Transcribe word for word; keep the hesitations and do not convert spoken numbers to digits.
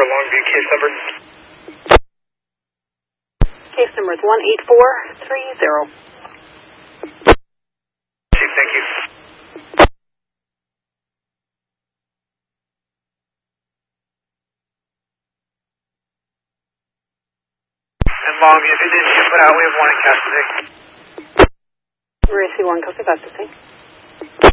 Longview, case number? Case number is one eight four three zero. Chief, thank you. And Longview, if you did put out, we have one in custody. We're A C one, copy, that's the thing.